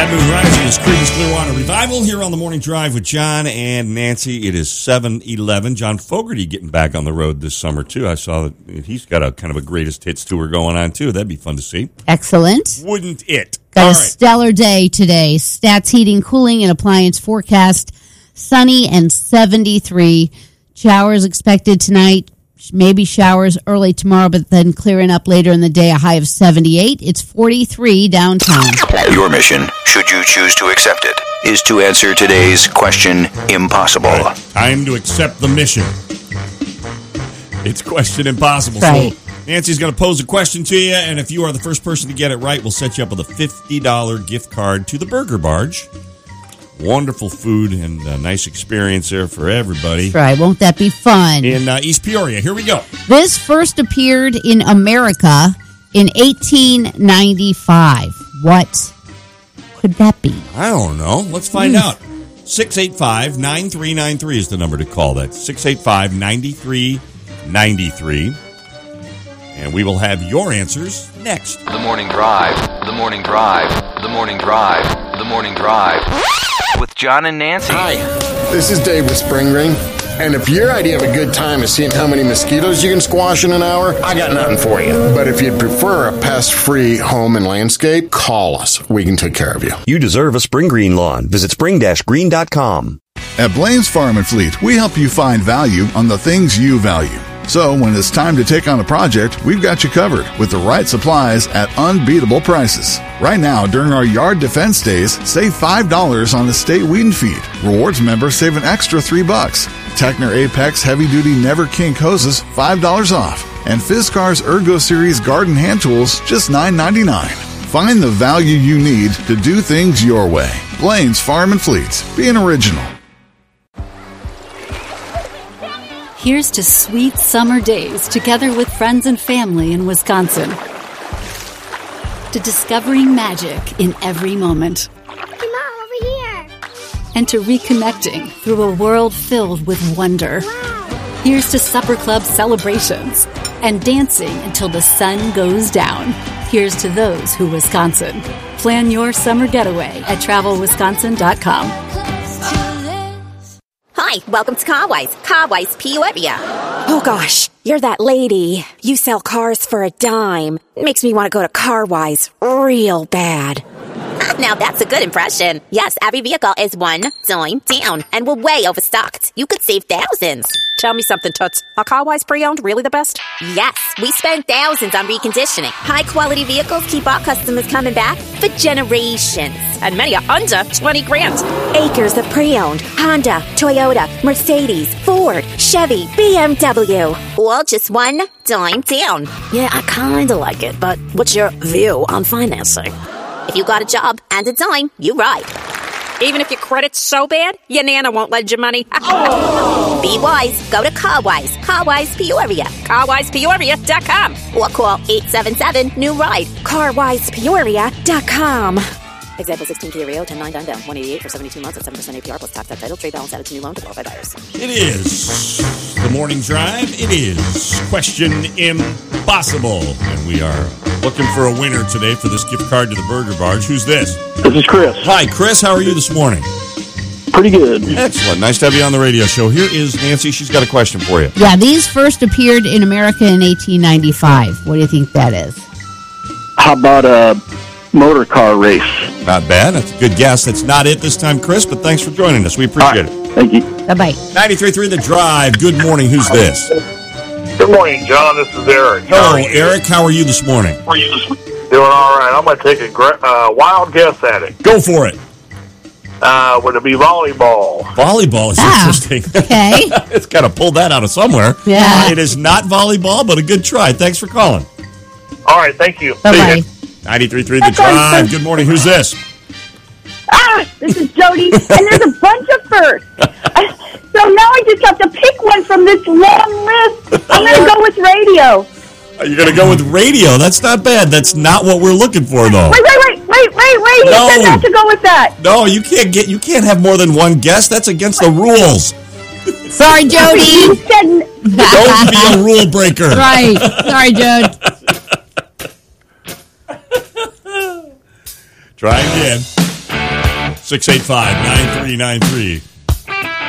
Moon Rising is Creedence Clearwater Revival here on the Morning Drive with John and Nancy. It is 7:11. John Fogerty getting back on the road this summer, too. I saw that he's got a kind of a greatest hits tour going on, too. That'd be fun to see. Excellent. Wouldn't it? Got a stellar day today. Stats Heating, Cooling, and Appliance forecast. Sunny and 73. Showers expected tonight. Maybe showers early tomorrow, but then clearing up later in the day, a high of 78. It's 43 downtown. Your mission, should you choose to accept it, is to answer today's question impossible. Right. Time to accept the mission. It's question impossible. Right. So Nancy's going to pose a question to you, and if you are the first person to get it right, we'll set you up with a $50 gift card to the Burger Barge. Wonderful food and a nice experience there for everybody. That's right. Won't that be fun? In East Peoria. Here we go. This first appeared in America in 1895. What could that be? I don't know. Let's find out. 685-9393 is the number to call. That's 685-9393. And we will have your answers next. The Morning Drive, The Morning Drive, The Morning Drive, The Morning Drive. With John and Nancy. Hi, this is Dave with Spring Ring. And if your idea of a good time is seeing how many mosquitoes you can squash in an hour, I got nothing for you. But if you'd prefer a pest-free home and landscape, call us. We can take care of you. You deserve a spring green lawn. Visit spring-green.com. At Blaine's Farm and Fleet, we help you find value on the things you value. So when it's time to take on a project, we've got you covered with the right supplies at unbeatable prices. Right now, during our yard defense days, save $5 on Estate Weed and Feed. Rewards members save an extra $3. Techner Apex Heavy Duty Never Kink hoses, $5 off. And Fiskars Ergo Series Garden Hand Tools, just $9.99. Find the value you need to do things your way. Blaine's Farm and Fleet. Be an original. Here's to sweet summer days together with friends and family in Wisconsin. To discovering magic in every moment. Hey, Mom, over here. And to reconnecting through a world filled with wonder. Wow. Here's to supper club celebrations and dancing until the sun goes down. Here's to those who Wisconsin. Plan your summer getaway at travelwisconsin.com. Hi, welcome to Carwise. Carwise Peoria. Oh gosh, you're that lady. You sell cars for a dime. Makes me want to go to Carwise real bad. Now that's a good impression. Yes, every vehicle is one dime down, and we're way overstocked. You could save thousands. Tell me something, Toots. Are Carwise pre-owned really the best? Yes, we spend thousands on reconditioning. High-quality vehicles keep our customers coming back for generations. And many are under 20 grand. Acres of pre-owned. Honda, Toyota, Mercedes, Ford, Chevy, BMW. All just one dime down. Yeah, I kind of like it, but what's your view on financing? If you got a job and a dime, you ride. Even if your credit's so bad, your Nana won't lend you money. Be wise. Go to Carwise. Carwise Peoria. CarwisePeoria.com. Or call 877-NEW-RIDE. CarwisePeoria.com. Example 16 Kia Rio, 10-9 down, 188 for 72 months at 7% APR plus tax title. Trade balance added to new loan to qualified buyers. It is the Morning Drive. It is Question Impossible. And we are looking for a winner today for this gift card to the Burger Barge. Who's this? This is Chris. Hi, Chris. How are you this morning? Pretty good. Excellent. Nice to have you on the radio show. Here is Nancy. She's got a question for you. Yeah, these first appeared in America in 1895. What do you think that is? How about a motor car race? Not bad. That's a good guess. That's not it this time, Chris, but thanks for joining us. We appreciate it. Thank you. Bye-bye. 93.3 The Drive. Good morning. Who's this? Good morning, John. This is Eric. Hello, Eric. How are you this morning? Doing all right. I'm going to take a wild guess at it. Go for it. Would it be volleyball? Volleyball is interesting. Okay. It's got to pull that out of somewhere. Yeah. It is not volleyball, but a good try. Thanks for calling. All right. Thank you. Bye-bye. 93.3 The Drive. Good morning. Who's this? This is Jody, and there's a bunch of firsts. So now I just have to pick one from this long list. I'm going to go with radio. You're going to go with radio. That's not bad. That's not what we're looking for, though. Wait. You said not to go with that. No, you can't have more than one guess. That's against the rules. Sorry, Jody. You said... Don't be a rule breaker. Right. Sorry, Jody. Try again. 685-9393.